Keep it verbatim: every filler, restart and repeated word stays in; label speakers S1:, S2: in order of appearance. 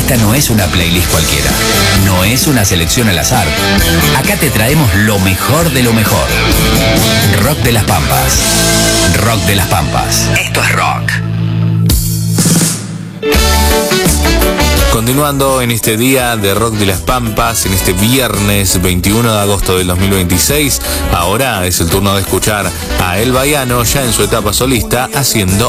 S1: Esta no es una playlist cualquiera, no es una selección al azar. Acá te traemos lo mejor de lo mejor. Rock de las Pampas. Rock de las Pampas. Esto es rock.
S2: Continuando en este día de Rock de las Pampas, en este viernes veintiuno de agosto del dos mil veintiséis, ahora es el turno de escuchar a El Baiano ya en su etapa solista haciendo